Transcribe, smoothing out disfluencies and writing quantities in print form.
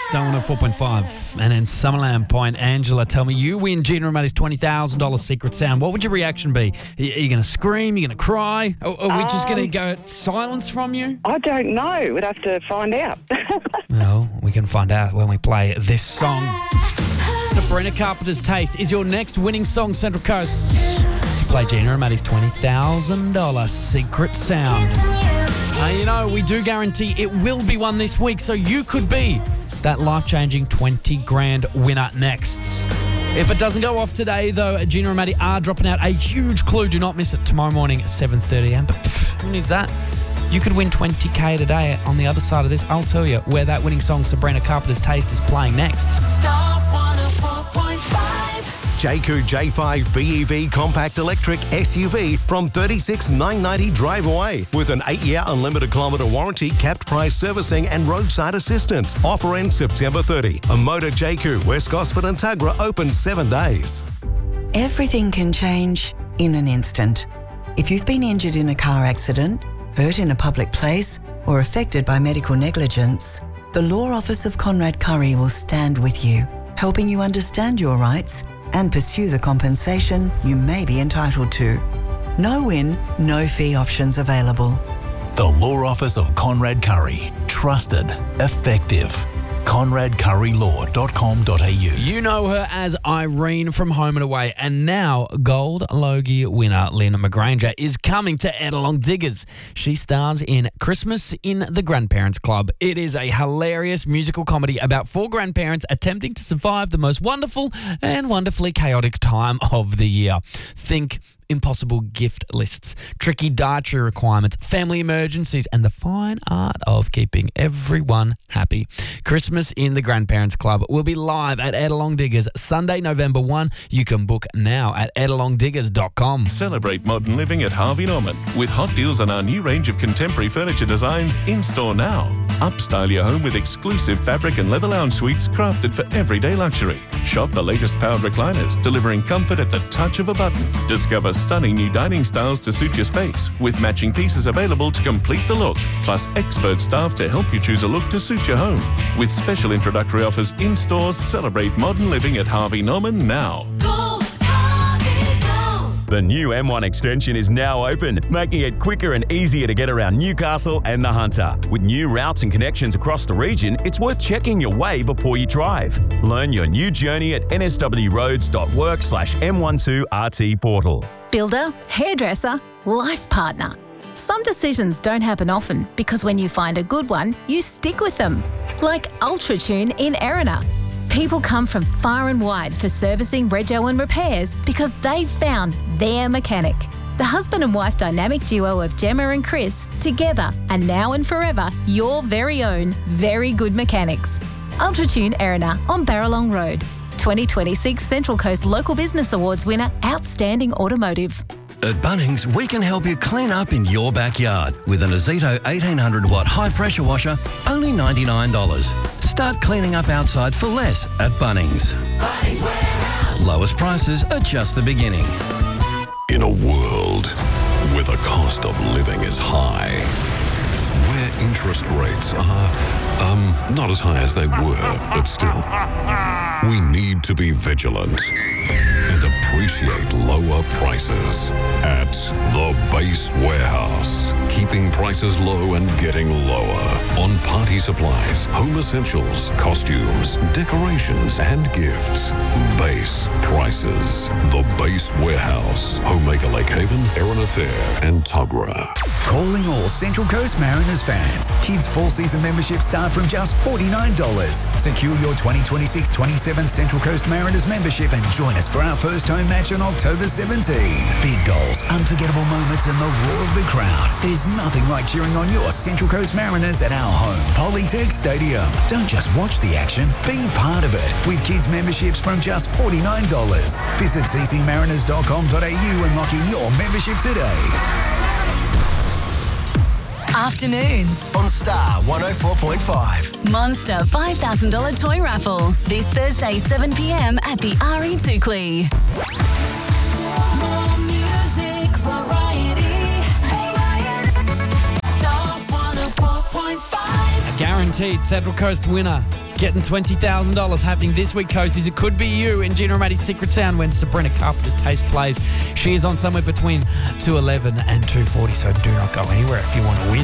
Star 104.5. And in Summerland Point, Angela, tell me, you win Gina Romati's $20,000 secret sound. What would your reaction be? Are you going to scream? Are you going to cry? Are we just going to go silence from you? I don't know. We'd have to find out. Well, we can find out when we play this song. Sabrina Carpenter's Taste is your next winning song, Central Coast, to play Gina Romati's $20,000 secret sound. You know, we do guarantee it will be one this week, so you could be that life-changing 20 grand winner next. If it doesn't go off today, though, Gina Romati are dropping out a huge clue. Do not miss it tomorrow morning at 7:30 a.m. But who needs that? You could win 20k today. On the other side of this, I'll tell you where that winning song, Sabrina Carpenter's Taste, is playing next. Star 104.5. Jayco J5 BEV Compact Electric SUV from $36,990 drive away with an 8-year unlimited kilometre warranty, capped price servicing and roadside assistance. Offer ends September 30. A Motor Jayco, West Gosford and Tuggerah open 7 days. Everything can change in an instant. If you've been injured in a car accident, hurt in a public place, or affected by medical negligence, the Law Office of Conrad Curry will stand with you, helping you understand your rights and pursue the compensation you may be entitled to. No win, no fee options available. The Law Office of Conrad Curry. Trusted. Effective. ConradCurryLaw.com.au. You know her as Irene from Home and Away, and now Gold Logie winner Lynn McGranger is coming to Edelong Diggers. She stars in Christmas in the Grandparents Club. It is a hilarious musical comedy about 4 grandparents attempting to survive the most wonderful and wonderfully chaotic time of the year. Think impossible gift lists, tricky dietary requirements, family emergencies, and the fine art of keeping everyone happy. Christmas in the Grandparents Club will be live at Edelong Diggers Sunday, November 1. You can book now at edelongdiggers.com. Celebrate modern living at Harvey Norman with hot deals on our new range of contemporary furniture designs in store now. Upstyle your home with exclusive fabric and leather lounge suites crafted for everyday luxury. Shop the latest powered recliners, delivering comfort at the touch of a button. Discover stunning new dining styles to suit your space, with matching pieces available to complete the look, plus expert staff to help you choose a look to suit your home. With special introductory offers in stores, celebrate modern living at Harvey Norman now. The new M1 extension is now open, making it quicker and easier to get around Newcastle and the Hunter. With new routes and connections across the region, it's worth checking your way before you drive. Learn your new journey at nswroads.work/M12RT portal. Builder, hairdresser, life partner. Some decisions don't happen often because when you find a good one, you stick with them. Like UltraTune in Erina. People come from far and wide for servicing, rego and repairs because they've found their mechanic. The husband and wife dynamic duo of Gemma and Chris, together and now and forever, your very own very good mechanics. UltraTune Erina on Barralong Road. 2026 Central Coast Local Business Awards winner, Outstanding Automotive. At Bunnings, we can help you clean up in your backyard with an Azito 1800-watt high-pressure washer, only $99. Start cleaning up outside for less at Bunnings. Bunnings Warehouse. Lowest prices are just the beginning. In a world where the cost of living is high, where interest rates are, not as high as they were, but still, we need to be vigilant and appreciate lower prices at the Base Warehouse. Keeping prices low and getting lower on party supplies, home essentials, costumes, decorations, and gifts. Base prices. The Base Warehouse. Homemaker Lake Haven, Erina Fair, and Tuggerah. Calling all Central Coast Mariners fans. Kids' fall-season memberships start from just $49. Secure your 2026-27 Central Coast Mariners membership and join us for our first home match on October 17. Big goals, unforgettable moments, and the roar of the crowd. There's nothing like cheering on your Central Coast Mariners at our home, Polytech Stadium. Don't just watch the action, be part of it. With kids' memberships from just $49. Visit ccmariners.com.au and lock in your membership today. Afternoons on Star 104.5. Monster $5,000 toy raffle this Thursday 7 p.m. at the RE Toukley. More music, variety. Star 104.5. Guaranteed Central Coast winner getting $20,000 happening this week, Coasties. It could be you in Gina Romati's Secret Sound when Sabrina Carpenter's Taste plays. She is on somewhere between 211 and 240, so do not go anywhere if you want to win.